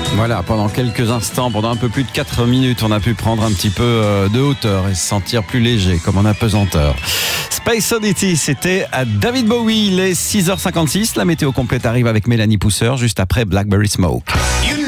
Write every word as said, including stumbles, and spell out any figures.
Voilà, pendant quelques instants, pendant un peu plus de quatre minutes, on a pu prendre un petit peu de hauteur et se sentir plus léger, comme en apesanteur. Space Oddity, c'était à David Bowie, les six heures cinquante-six. La météo complète arrive avec Mélanie Pousseur, juste après Blackberry Smoke.